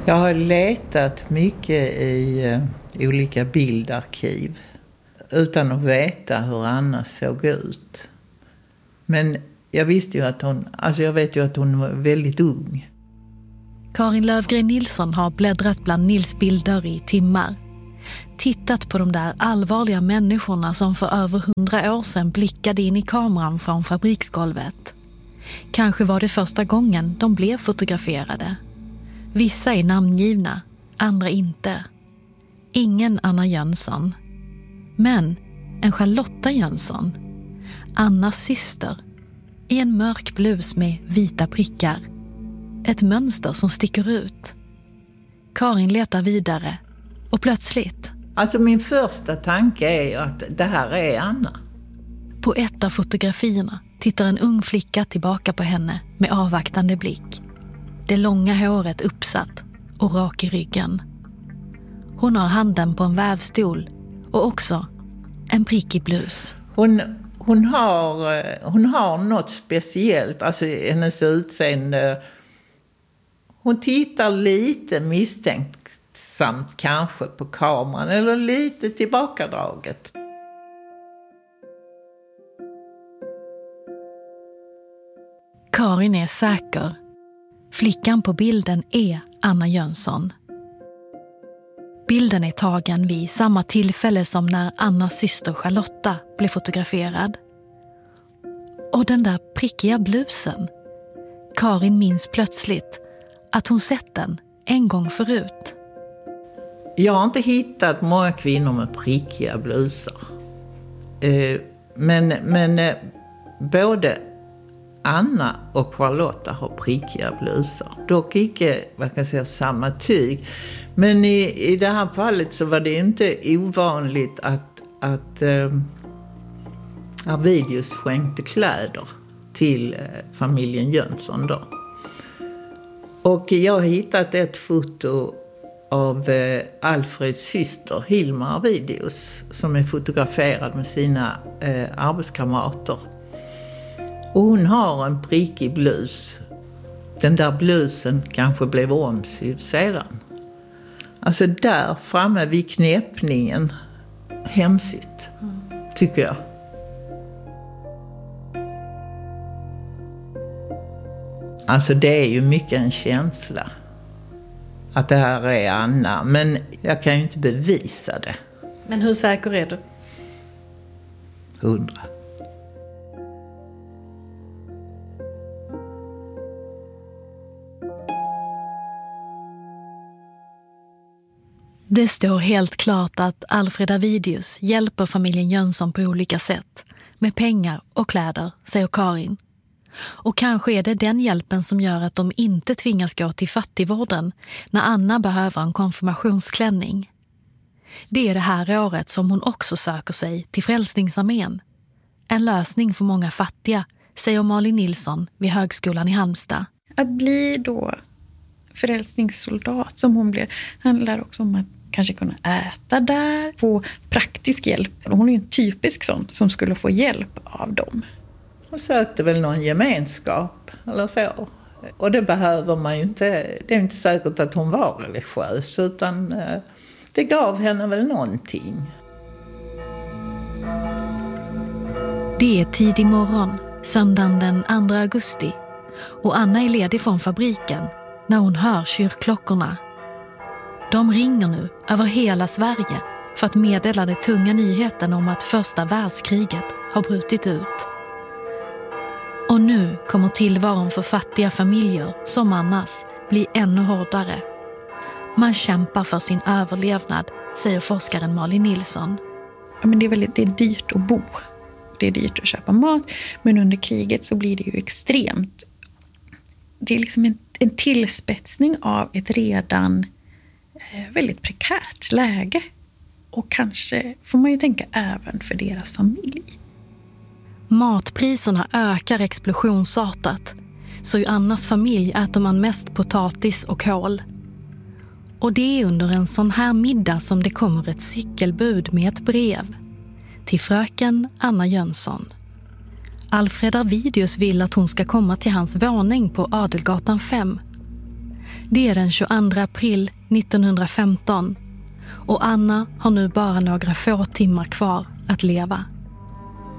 Jag har letat mycket i olika bildarkiv utan att veta hur Anna såg ut. Men jag visste ju att jag vet ju att hon var väldigt ung. Karin Löfgren Nilsson har bläddrat bland Nils bilder i timmar. Tittat på de där allvarliga människorna som för över 100 år sedan blickade in i kameran från fabriksgolvet. Kanske var det första gången de blev fotograferade. Vissa är namngivna, andra inte. Ingen Anna Jönsson. Men en Charlotta Jönsson. Annas syster. I en mörk blus med vita prickar. Ett mönster som sticker ut. Karin letar vidare. Och plötsligt... Alltså min första tanke är ju att det här är Anna. På ett av fotografierna tittar en ung flicka tillbaka på henne med avvaktande blick. Det långa håret uppsatt och rak i ryggen. Hon har handen på en vävstol och också en prickig blus. Hon har något speciellt, alltså hennes utseende. Hon tittar lite misstänksamt kanske på kameran eller lite tillbakadraget. Karin är säker. Flickan på bilden är Anna Jönsson. Bilden är tagen vid samma tillfälle som när Annas syster Charlotta blev fotograferad. Och den där prickiga blusen. Karin minns plötsligt att hon sett den en gång förut. Jag har inte hittat många kvinnor med prickiga blusar. Men både Anna och Charlotta har prickiga blusar. Dock inte, samma tyg. Men i det här fallet så var det inte ovanligt att Arvidius skänkte kläder till familjen Jönsson då. Och jag har hittat ett foto av Alfreds syster Hilma Arvidius som är fotograferad med sina arbetskamrater. Och hon har en prickig blus. Den där blusen kanske blev omsydd sedan. Alltså där framme vid knäppningen, hemsytt, tycker jag. Alltså det är ju mycket en känsla att det här är Anna. Men jag kan ju inte bevisa det. Men hur säker är du? 100. Det står helt klart att Alfred Arvidius hjälper familjen Jönsson på olika sätt. Med pengar och kläder, säger Karin. Och kanske är det den hjälpen som gör att de inte tvingas gå till fattigvården när Anna behöver en konfirmationsklänning. Det är det här året som hon också söker sig till Frälsningsarmén. En lösning för många fattiga, säger Malin Nilsson vid högskolan i Halmstad. Att bli då frälsningssoldat som hon blir handlar också om att kanske kunna äta där, få praktisk hjälp. Hon är ju en typisk sån som skulle få hjälp av dem. Hon sökte väl någon gemenskap eller så. Och det behöver man ju inte. Det är inte säkert att hon var religiös, utan det gav henne väl någonting. Det är tidig morgon, söndagen den 2 augusti. Och Anna är ledig från fabriken när hon hör kyrkklockorna. De ringer nu över hela Sverige för att meddela den tunga nyheten om att första världskriget har brutit ut. Och nu kommer tillvaron för fattiga familjer som Annas bli ännu hårdare. Man kämpar för sin överlevnad, säger forskaren Malin Nilsson. Ja, men det är dyrt att bo. Det är dyrt att köpa mat. Men under kriget så blir det ju extremt. Det är liksom en tillspetsning av ett redan väldigt prekärt läge. Och kanske får man ju tänka även för deras familj. Matpriserna ökar explosionsartat. Så i Annas familj äter man mest potatis och kål. Och det är under en sån här middag som det kommer ett cykelbud med ett brev. Till fröken Anna Jönsson. Alfred Arvidius vill att hon ska komma till hans våning på Adelgatan 5. Det är den 22 april 1915 och Anna har nu bara några få timmar kvar att leva.